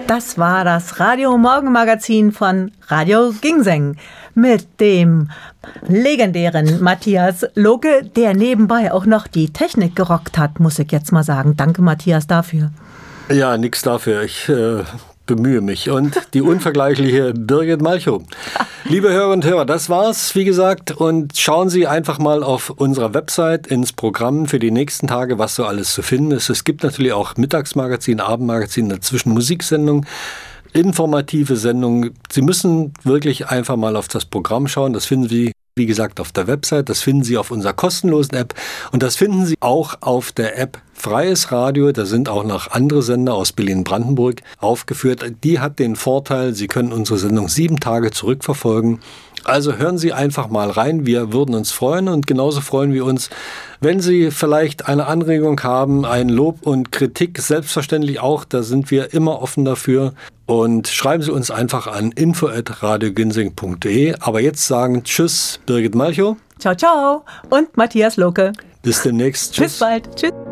Das war das Radio-Morgen-Magazin von Radio Ginseng mit dem legendären Matthias Lohke, der nebenbei auch noch die Technik gerockt hat, muss ich jetzt mal sagen. Danke, Matthias, dafür. Ja, nix dafür. Ich bemühe mich. Und die unvergleichliche Birgit Malchow. Liebe Hörerinnen und Hörer, das war's, wie gesagt. Und schauen Sie einfach mal auf unserer Website ins Programm für die nächsten Tage, was so alles zu finden ist. Es gibt natürlich auch Mittagsmagazin, Abendmagazin, dazwischen Musiksendungen, informative Sendungen. Sie müssen wirklich einfach mal auf das Programm schauen. Das finden Sie, wie gesagt, auf der Website. Das finden Sie auf unserer kostenlosen App. Und das finden Sie auch auf der App Freies Radio. Da sind auch noch andere Sender aus Berlin-Brandenburg aufgeführt. Die hat den Vorteil, Sie können unsere Sendung 7 Tage zurückverfolgen. Also hören Sie einfach mal rein. Wir würden uns freuen und genauso freuen wir uns, wenn Sie vielleicht eine Anregung haben, ein Lob und Kritik, selbstverständlich auch. Da sind wir immer offen dafür. Und schreiben Sie uns einfach an info@radioginseng.de. Aber jetzt sagen Tschüss, Birgit Malchow. Ciao, ciao und Matthias Lohke. Bis demnächst. Tschüss. Bis bald. Tschüss.